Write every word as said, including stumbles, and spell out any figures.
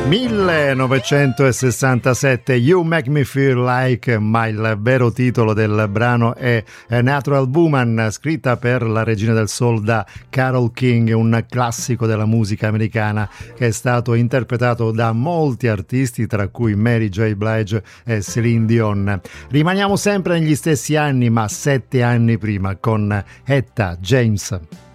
millenovecentosessantasette, You Make Me Feel Like, ma il vero titolo del brano è A Natural Woman, scritta per la regina del soul da Carole King, un classico della musica americana che è stato interpretato da molti artisti, tra cui Mary J. Blige e Celine Dion. Rimaniamo sempre negli stessi anni, ma sette anni prima, con Etta James.